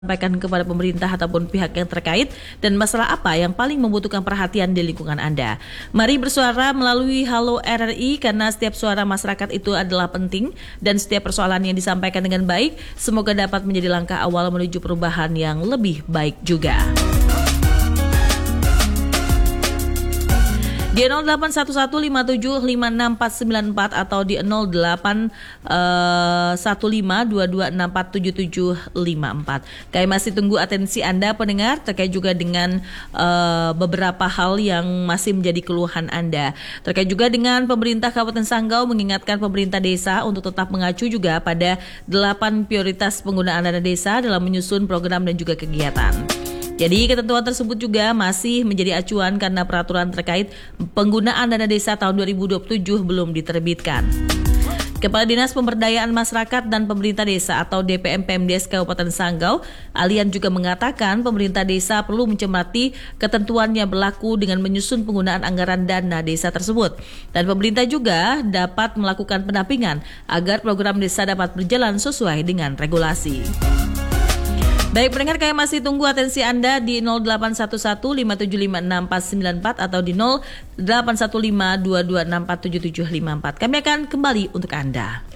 sampaikan kepada pemerintah ataupun pihak yang terkait dan masalah apa yang paling membutuhkan perhatian di lingkungan Anda. Mari bersuara melalui Halo RRI karena setiap suara masyarakat itu adalah penting dan setiap persoalan yang disampaikan dengan baik semoga dapat menjadi langkah awal menuju perubahan yang lebih baik juga. Di 081157564494 atau di 081522647754. Kami masih tunggu atensi Anda pendengar terkait juga dengan beberapa hal yang masih menjadi keluhan Anda. Terkait juga dengan pemerintah Kabupaten Sanggau mengingatkan pemerintah desa untuk tetap mengacu juga pada 8 prioritas penggunaan dana desa dalam menyusun program dan juga kegiatan. Jadi ketentuan tersebut juga masih menjadi acuan karena peraturan terkait penggunaan dana desa tahun 2027 belum diterbitkan. Kepala Dinas Pemberdayaan Masyarakat dan Pemerintah Desa atau DPM PMDes Kabupaten Sanggau, Alian juga mengatakan pemerintah desa perlu mencermati ketentuan yang berlaku dengan menyusun penggunaan anggaran dana desa tersebut. Dan pemerintah juga dapat melakukan pendampingan agar program desa dapat berjalan sesuai dengan regulasi. Baik pendengar, kami masih tunggu atensi Anda di 081157564494 atau di 081522647754. Kami akan kembali untuk Anda.